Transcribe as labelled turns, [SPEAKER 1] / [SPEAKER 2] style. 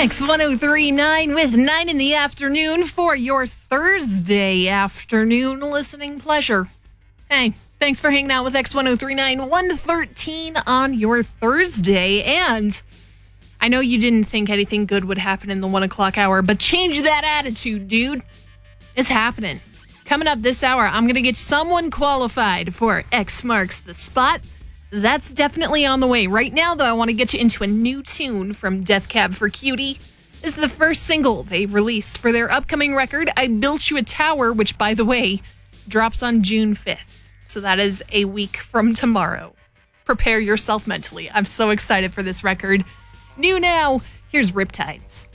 [SPEAKER 1] X1039 with 9 in the afternoon for your Thursday afternoon listening pleasure. Hey, thanks for hanging out with X1039, 113 on your Thursday. And I know you didn't think anything good would happen in the 1 o'clock hour, but change that attitude, dude. It's happening. Coming up this hour, I'm going to get someone qualified for X Marks the Spot. That's definitely on the way. Right now, though, I want to get you into a new tune from Death Cab for Cutie. This is the first single they released for their upcoming record, I Built You a Tower, which, by the way, drops on June 5th. So that is a week from tomorrow. Prepare yourself mentally. I'm so excited for this record. New now, here's Riptides.